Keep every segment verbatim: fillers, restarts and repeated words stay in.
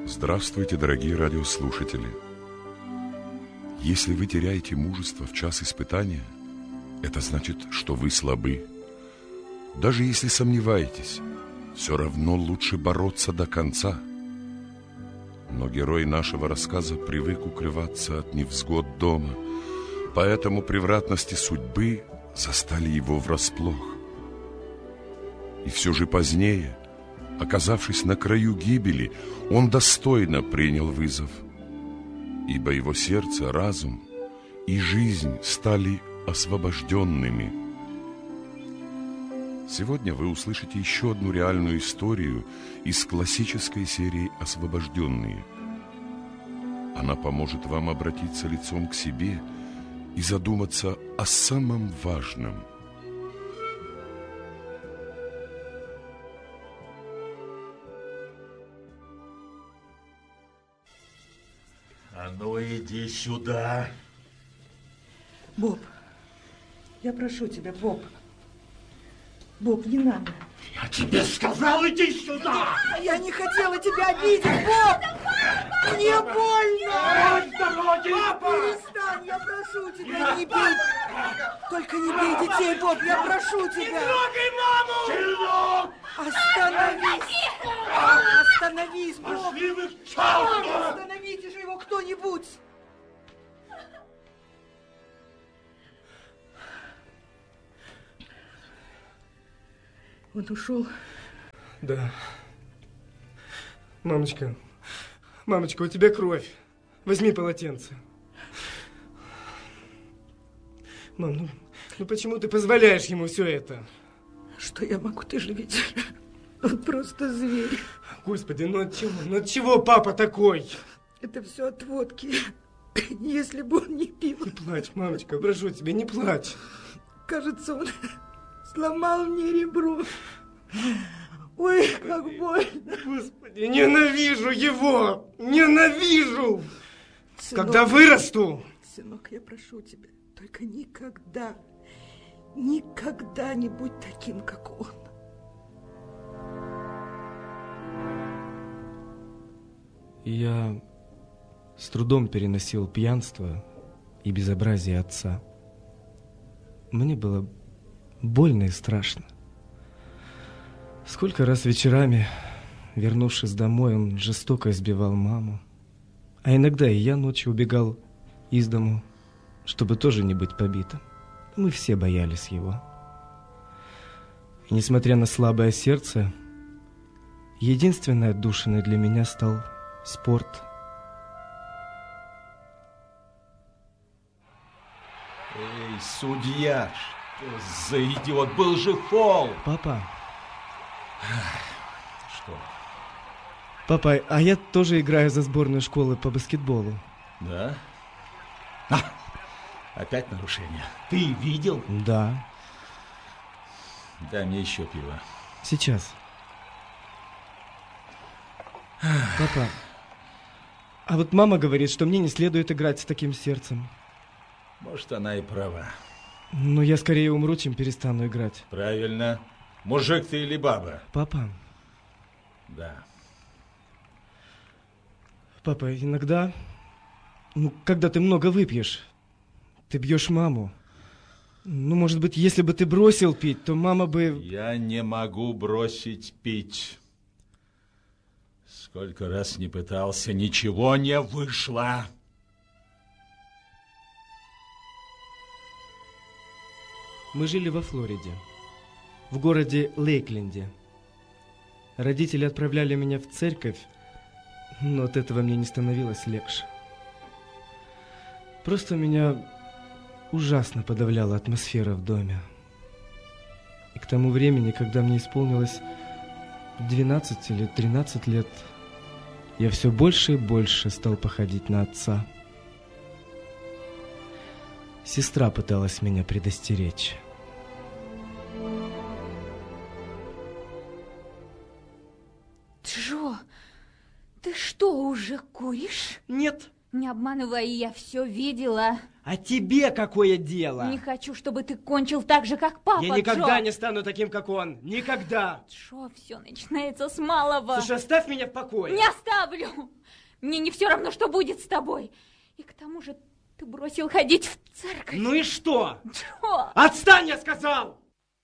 Здравствуйте, дорогие радиослушатели! Если вы теряете мужество в час испытания, это значит, что вы слабы. Даже если сомневаетесь, все равно лучше бороться до конца. Но герой нашего рассказа привык укрываться от невзгод дома, поэтому превратности судьбы застали его врасплох. И все же позднее, оказавшись на краю гибели, он достойно принял вызов, ибо его сердце, разум и жизнь стали освобожденными. Сегодня вы услышите еще одну реальную историю из классической серии «Освобожденные». Она поможет вам обратиться лицом к себе и задуматься о самом важном. А ну иди сюда. Боб, я прошу тебя, Боб. Боб, не надо. Я тебе сказал, иди сюда! Я не хотела тебя обидеть, Боб! Мне больно! Ой, дороги! Папа! Перестань, я прошу тебя, не бей! Только не бей детей, Боб, я прошу тебя! Не трогай маму! Остановись! Остановись, Боб! Пошли вы в черту! Остановите же его кто-нибудь! Он ушел? Да. Мамочка, мамочка, у тебя кровь. Возьми полотенце. Мам, ну, ну почему ты позволяешь ему все это? Что я могу, ты же видишь? Он просто зверь. Господи, ну от чего, ну от чего папа такой? Это все от водки. Если бы он не пил. Не плачь, мамочка, прошу тебя, не плачь. Кажется, он сломал мне ребро. Ой, как больно. Господи, ненавижу его! Ненавижу! Сынок, когда вырасту! Сынок, я прошу тебя, только никогда, никогда не будь таким, как он. Я с трудом переносил пьянство и безобразие отца. Мне было больно и страшно. Сколько раз вечерами, вернувшись домой, он жестоко избивал маму. А иногда и я ночью убегал из дому, чтобы тоже не быть побитым. Мы все боялись его. И несмотря на слабое сердце, единственной отдушиной для меня стал спорт. Эй, судья, что за идиот? Был же фол! Папа. Что? Папа, а я тоже играю за сборную школы по баскетболу. Да? А, опять нарушение. Ты видел? Да. Дай мне еще пиво. Сейчас. Папа, а вот мама говорит, что мне не следует играть с таким сердцем. Может, она и права. Но я скорее умру, чем перестану играть. Правильно. Мужик ты или баба? Папа. Да. Папа, иногда, ну, когда ты много выпьешь, ты бьешь маму. Ну, может быть, если бы ты бросил пить, то мама бы... Я не могу бросить пить. Сколько раз не пытался, ничего не вышло. Мы жили во Флориде, в городе Лейкленде. Родители отправляли меня в церковь, но от этого мне не становилось легче. Просто меня ужасно подавляла атмосфера в доме. И к тому времени, когда мне исполнилось двенадцать или тринадцать лет, я все больше и больше стал походить на отца. Сестра пыталась меня предостеречь. Джо, ты что, уже куришь? Нет, Не обманывай, я все видела. А тебе какое дело? Не хочу, чтобы ты кончил так же, как папа, Я никогда Джо. не стану таким, как он. Никогда. Джо, все начинается с малого. Слушай, оставь меня в покое. Не оставлю. Мне не все равно, что будет с тобой. И к тому же ты бросил ходить в церковь. Ну и что? Джо! Отстань, я сказал!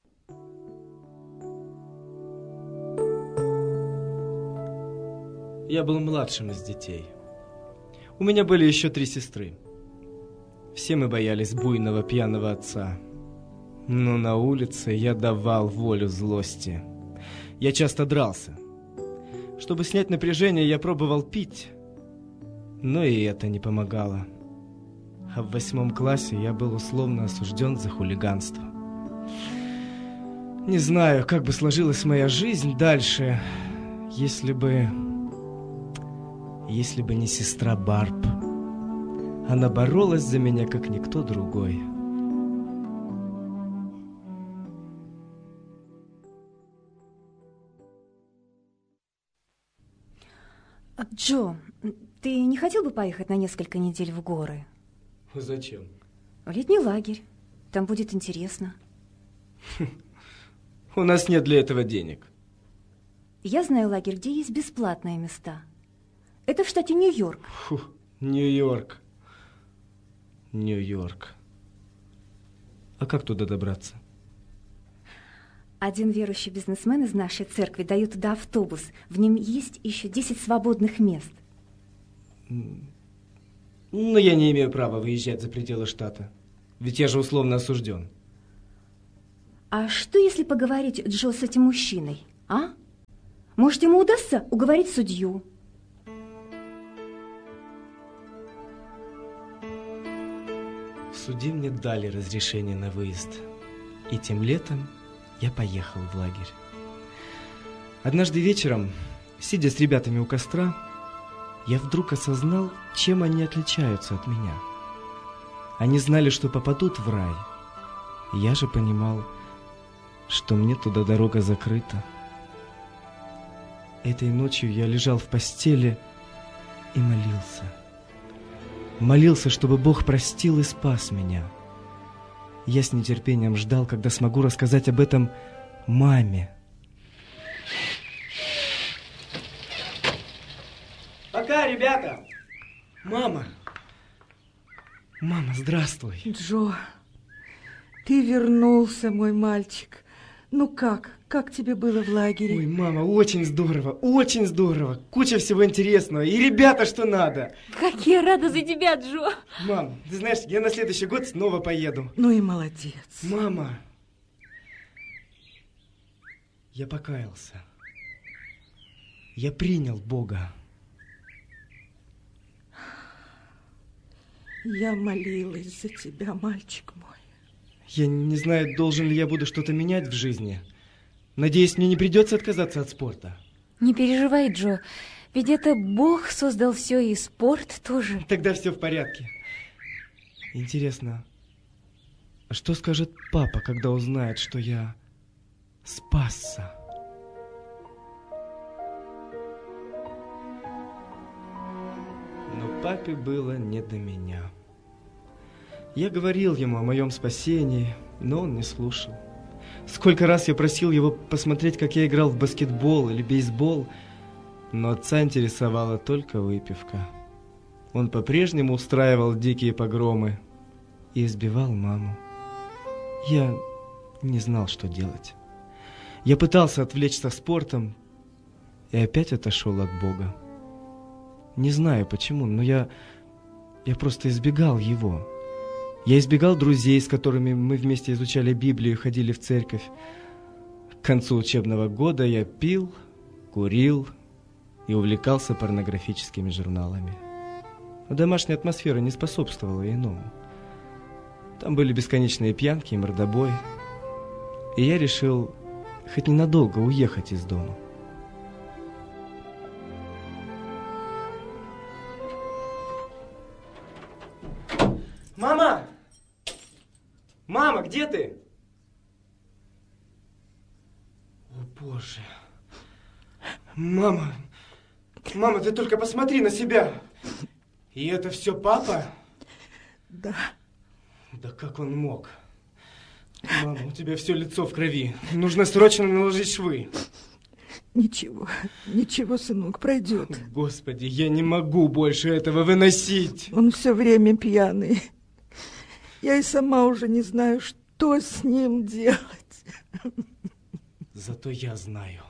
Я был младшим из детей. У меня были еще три сестры. Все мы боялись буйного пьяного отца. Но на улице я давал волю злости. Я часто дрался. Чтобы снять напряжение, я пробовал пить. Но и это не помогало. А в восьмом классе я был условно осужден за хулиганство. Не знаю, как бы сложилась моя жизнь дальше, если бы... Если бы не сестра Барб. Она боролась за меня, как никто другой. Джо, ты не хотел бы поехать на несколько недель в горы? Зачем? В летний лагерь. Там будет интересно. У нас нет для этого денег. Я знаю лагерь, где есть бесплатные места. Это в штате Нью-Йорк. Фу, Нью-Йорк. Нью-Йорк. А как туда добраться? Один верующий бизнесмен из нашей церкви дает туда автобус. В нем есть еще десять свободных мест. Но я не имею права выезжать за пределы штата. Ведь я же условно осужден. А что, если поговорить, Джо, с этим мужчиной, а? Может, ему удастся уговорить судью? В суде мне дали разрешение на выезд. И тем летом я поехал в лагерь. Однажды вечером, сидя с ребятами у костра, я вдруг осознал, чем они отличаются от меня. Они знали, что попадут в рай. Я же понимал, что мне туда дорога закрыта. Этой ночью я лежал в постели и молился. Молился, чтобы Бог простил и спас меня. Я с нетерпением ждал, когда смогу рассказать об этом маме. Пока, ребята! Мама! Мама, здравствуй! Джо, ты вернулся, мой мальчик. Ну как? Как тебе было в лагере? Ой, мама, очень здорово, очень здорово. Куча всего интересного. И ребята, что надо. Как я рада за тебя, Джо. Мам, ты знаешь, я на следующий год снова поеду. Ну и молодец. Мама, я покаялся. Я принял Бога. Я молилась за тебя, мальчик мой. Я не знаю, должен ли я буду что-то менять в жизни. Надеюсь, мне не придется отказаться от спорта. Не переживай, Джо, ведь это Бог создал все, и спорт тоже. Тогда все в порядке. Интересно, а что скажет папа, когда узнает, что я спасся? Но папе было не до меня. Я говорил ему о моем спасении, но он не слушал. Сколько раз я просил его посмотреть, как я играл в баскетбол или бейсбол, но отца интересовала только выпивка. Он по-прежнему устраивал дикие погромы и избивал маму. Я не знал, что делать. Я пытался отвлечься спортом и опять отошел от Бога. Не знаю почему, но я, я просто избегал его. Я избегал друзей, с которыми мы вместе изучали Библию и ходили в церковь. К концу учебного года я пил, курил и увлекался порнографическими журналами. Но домашняя атмосфера не способствовала иному. Там были бесконечные пьянки и мордобой. И я решил хоть ненадолго уехать из дома. Мама! Мама, где ты? О, Боже. Мама, мама, ты только посмотри на себя. И это все папа? Да. Да как он мог? Мама, у тебя все лицо в крови. Нужно срочно наложить швы. Ничего, ничего, сынок, пройдет. Господи, я не могу больше этого выносить. Он все время пьяный. Я и сама уже не знаю, что с ним делать. Зато я знаю.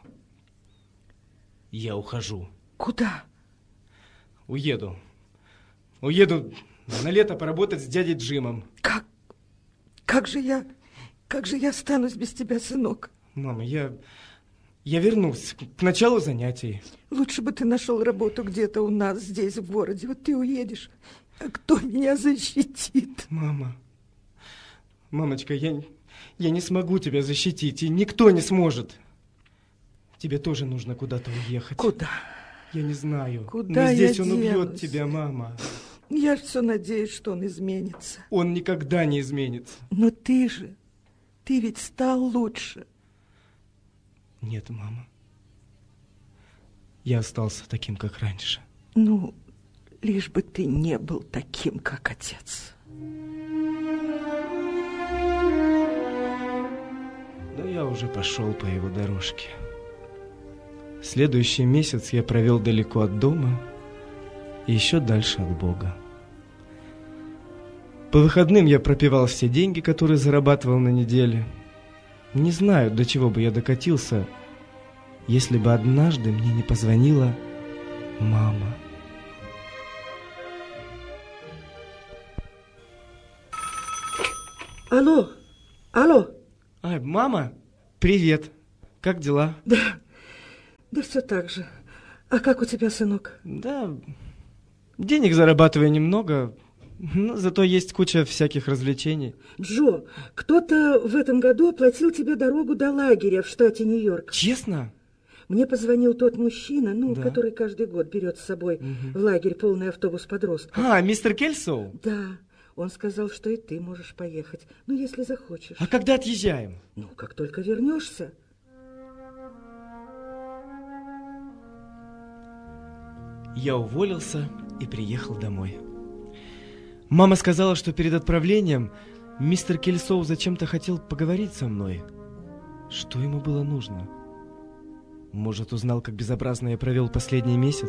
Я ухожу. Куда? Уеду. Уеду на лето поработать с дядей Джимом. Как? Как же я... Как же я останусь без тебя, сынок? Мама, я... Я вернусь к началу занятий. Лучше бы ты нашел работу где-то у нас здесь, в городе. Вот ты уедешь. А кто меня защитит? Мама. Мамочка, я, я не смогу тебя защитить, и никто не сможет. Тебе тоже нужно куда-то уехать. Куда? Я не знаю. Куда Но здесь я он денусь? убьет тебя, мама. Я ж все надеюсь, что он изменится. Он никогда не изменится. Но ты же, ты ведь стал лучше. Нет, мама. Я остался таким, как раньше. Ну, лишь бы ты не был таким, как отец. Да я уже пошел по его дорожке. Следующий месяц я провел далеко от дома и еще дальше от Бога. По выходным я пропивал все деньги, которые зарабатывал на неделе. Не знаю, до чего бы я докатился, если бы однажды мне не позвонила мама. Алло, алло. А, мама, привет. Как дела? Да, да все так же. А как у тебя, сынок? Да, денег зарабатываю немного, но зато есть куча всяких развлечений. Джо, кто-то в этом году оплатил тебе дорогу до лагеря в штате Нью-Йорк. Честно? Мне позвонил тот мужчина, ну, Да. который каждый год берет с собой Мгм. в лагерь полный автобус подростков. А, мистер Кельсоу? Да, он сказал, что и ты можешь поехать, ну, если захочешь. А когда отъезжаем? Ну, как только вернешься. Я уволился и приехал домой. Мама сказала, что перед отправлением мистер Кельсоу зачем-то хотел поговорить со мной. Что ему было нужно? Может, узнал, как безобразно я провел последний месяц?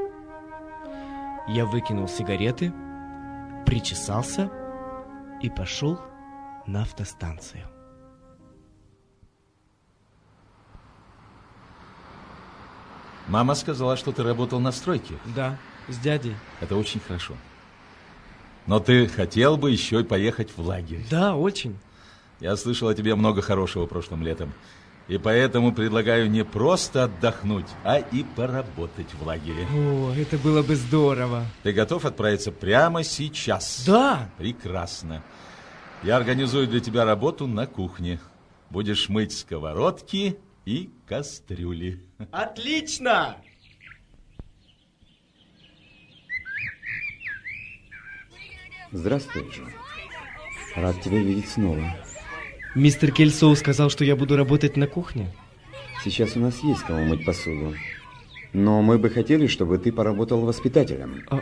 Я выкинул сигареты, причесался и пошел на автостанцию. Мама сказала, что ты работал на стройке. Да, с дядей. Это очень хорошо. Но ты хотел бы еще и поехать в лагерь. Да, очень. Я слышал о тебе много хорошего прошлым летом. И поэтому предлагаю не просто отдохнуть, а и поработать в лагере. О, это было бы здорово. Ты готов отправиться прямо сейчас? Да. Прекрасно. Я организую для тебя работу на кухне. Будешь мыть сковородки и кастрюли. Отлично! Здравствуй, Джо. Рад тебя видеть снова. Мистер Кельсоу сказал, что я буду работать на кухне. Сейчас у нас есть кому мыть посуду. Но мы бы хотели, чтобы ты поработал воспитателем. А...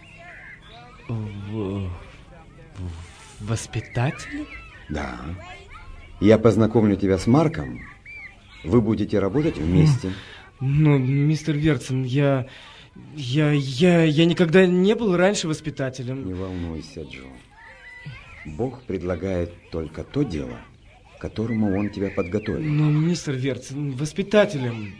В... в- Воспитатель? Да. Я познакомлю тебя с Марком. Вы будете работать вместе. Ну, мистер Верцен, я... Я... Я... Я никогда не был раньше воспитателем. Не волнуйся, Джо. Бог предлагает только то дело, к которому Он тебя подготовил. Ну, мистер Верцен, воспитателем...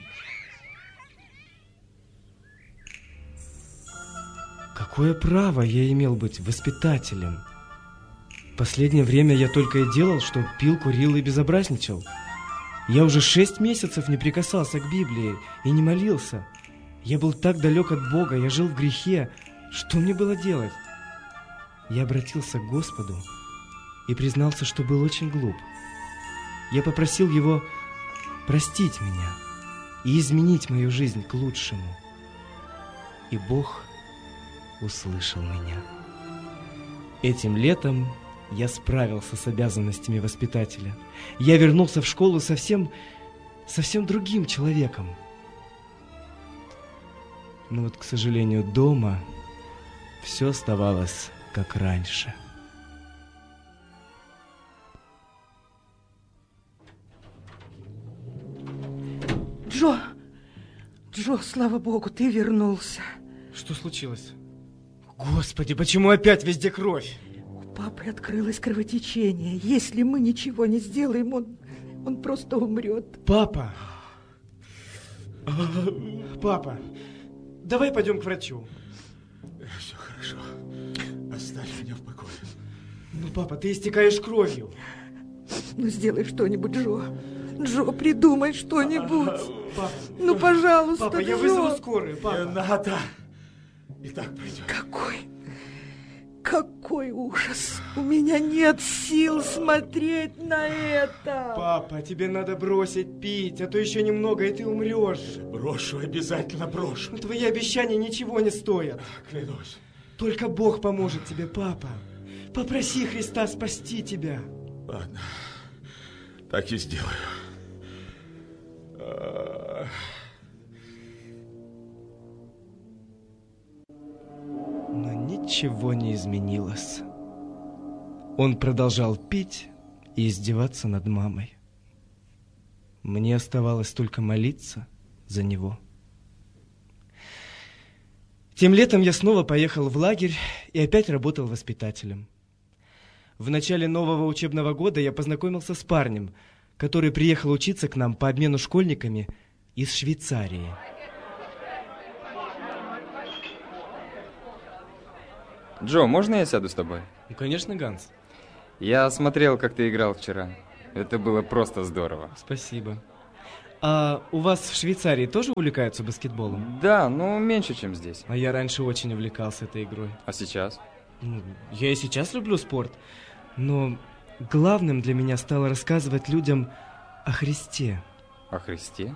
Какое право я имел быть воспитателем? В последнее время я только и делал, что пил, курил и безобразничал. Я уже шесть месяцев не прикасался к Библии и не молился. Я был так далек от Бога, я жил в грехе. Что мне было делать? Я обратился к Господу и признался, что был очень глуп. Я попросил Его простить меня и изменить мою жизнь к лучшему. И Бог услышал меня. Этим летом я справился с обязанностями воспитателя. Я вернулся в школу совсем, совсем другим человеком. Но вот, к сожалению, дома все оставалось как раньше. Джо! Джо, слава богу, ты вернулся. Что случилось? Господи, почему опять везде кровь? У папы открылось кровотечение. Если мы ничего не сделаем, он, он просто умрет. Папа! Папа, давай пойдем к врачу. Все хорошо. Оставь меня в покое. Ну, папа, ты истекаешь кровью. Ну, сделай что-нибудь, Джо. Джо, придумай что-нибудь. А, папа, ну, пожалуйста, папа, Джо. я вызову скорую, папа. Не надо. И так пойдет. Какой, какой ужас. У меня нет сил смотреть на это. Папа, тебе надо бросить пить, а то еще немного, и ты умрешь. Брошу, обязательно брошу. Но твои обещания ничего не стоят. Клянусь. Только Бог поможет тебе, папа. Попроси Христа спасти тебя. Ладно, так и сделаю. Но ничего не изменилось. Он продолжал пить и издеваться над мамой. Мне оставалось только молиться за него. Тем летом я снова поехал в лагерь и опять работал воспитателем. В начале нового учебного года я познакомился с парнем, который приехал учиться к нам по обмену школьниками из Швейцарии. Джо, можно я сяду с тобой? Ну, конечно, Ганс. Я смотрел, как ты играл вчера. Это было просто здорово. Спасибо. А у вас в Швейцарии тоже увлекаются баскетболом? Да, но меньше, чем здесь. А я раньше очень увлекался этой игрой. А сейчас? Ну, я и сейчас люблю спорт, но главным для меня стало рассказывать людям о Христе. О Христе?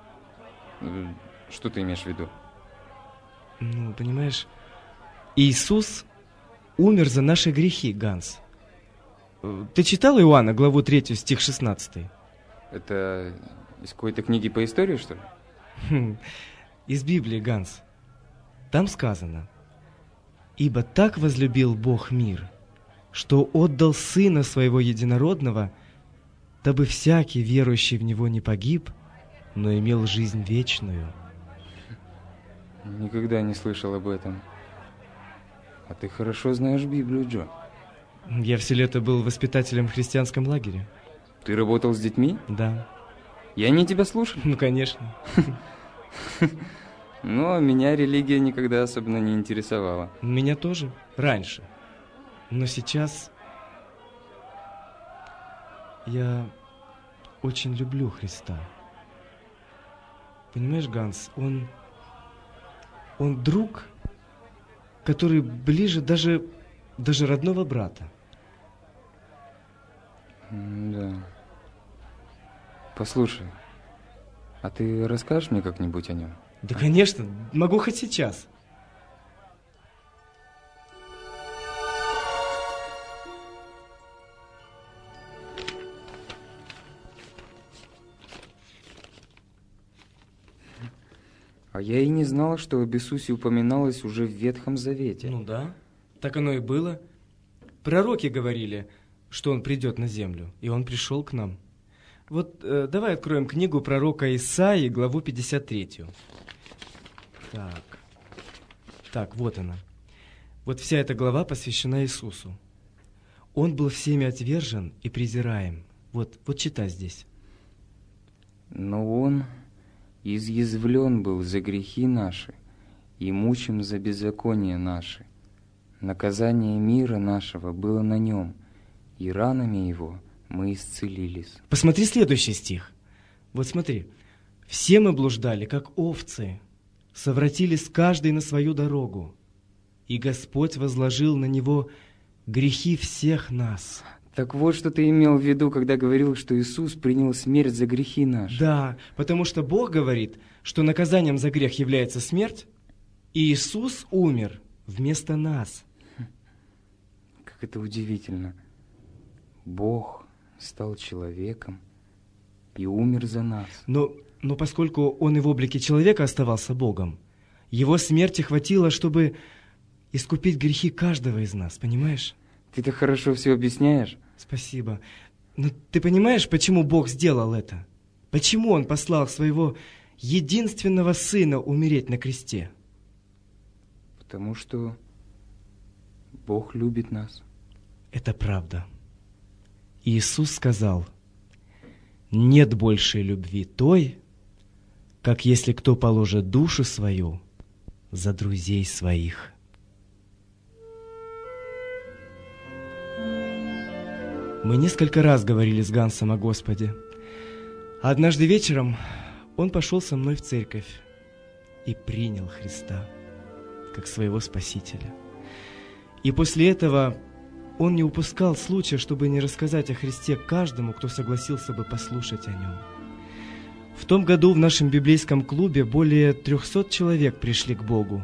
Что ты имеешь в виду? Ну, понимаешь, Иисус умер за наши грехи, Ганс. Ты читал Иоанна, главу третью, стих шестнадцатый? Это из какой-то книги по истории, что ли? Хм, из Библии, Ганс. Там сказано: «Ибо так возлюбил Бог мир, что отдал Сына Своего Единородного, дабы всякий, верующий в Него, не погиб, но имел жизнь вечную». Никогда не слышал об этом. А ты хорошо знаешь Библию, Джо. Я все лето был воспитателем в христианском лагере. Ты работал с детьми? Да. И они тебя слушали? Ну, конечно. Но меня религия никогда особенно не интересовала. Меня тоже. Раньше. Но сейчас я очень люблю Христа. Понимаешь, Ганс, он, он друг, который ближе даже, даже родного брата. Да. Послушай, а ты расскажешь мне как-нибудь о нем? Да, конечно, могу хоть сейчас. А я и не знала, что об Иисусе упоминалось уже в Ветхом Завете. Ну да, так оно и было. Пророки говорили, что он придет на землю, и он пришел к нам. Вот э, давай откроем книгу пророка Исаии, главу пятьдесят третью. Так, так, вот она. Вот вся эта глава посвящена Иисусу. Он был всеми отвержен и презираем. Вот, вот читай здесь. Но он изъязвлен был за грехи наши и мучим за беззаконие наши. Наказание мира нашего было на нем, и ранами его мы исцелились. Посмотри следующий стих. Вот смотри. «Все мы блуждали, как овцы, совратились каждый на свою дорогу, и Господь возложил на него грехи всех нас». Так вот, что ты имел в виду, когда говорил, что Иисус принял смерть за грехи наши. Да, потому что Бог говорит, что наказанием за грех является смерть, и Иисус умер вместо нас. Как это удивительно. Бог стал человеком и умер за нас. Но, но поскольку Он и в облике человека оставался Богом, Его смерти хватило, чтобы искупить грехи каждого из нас, понимаешь? Ты-то хорошо все объясняешь. Спасибо. Но ты понимаешь, почему Бог сделал это? Почему Он послал своего единственного Сына умереть на кресте? Потому что Бог любит нас. Это правда. Иисус сказал: нет большей любви той, как если кто положит душу свою за друзей своих. Мы несколько раз говорили с Гансом о Господе. Однажды вечером он пошел со мной в церковь и принял Христа как своего Спасителя. И после этого он не упускал случая, чтобы не рассказать о Христе каждому, кто согласился бы послушать о нем. В том году в нашем библейском клубе более трехсот человек пришли к Богу.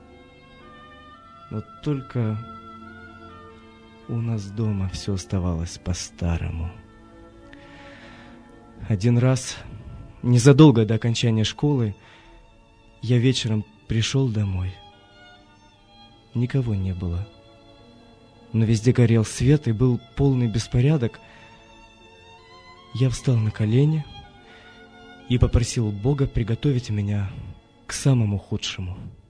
Но только у нас дома все оставалось по-старому. Один раз, незадолго до окончания школы, я вечером пришел домой. Никого не было. Но везде горел свет и был полный беспорядок. Я встал на колени и попросил Бога приготовить меня к самому худшему.